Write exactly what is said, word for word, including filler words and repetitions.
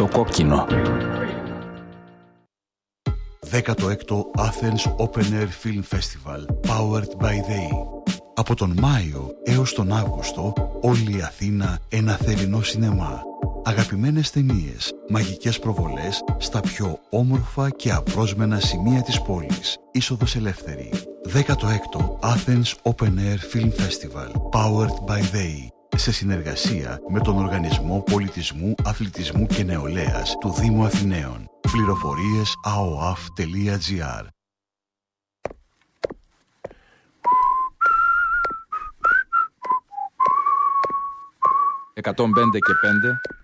το κόκκινο. δέκατο έκτο Athens Open Air Film Festival Powered by They. Από τον Μάιο έως τον Αύγουστο όλη η Αθήνα ένα θερινό σινεμά. Αγαπημένες ταινίες, μαγικές προβολές στα πιο όμορφα και απρόσμενα σημεία της πόλης. Είσοδος ελεύθερη. δέκατο έκτο Athens Open Air Film Festival Powered by They. Σε συνεργασία με τον Οργανισμό Πολιτισμού, Αθλητισμού και Νεολαίας του Δήμου Αθηναίων. Πληροφορίες a o a f τελεία g r. εκατόν πέντε και πέντε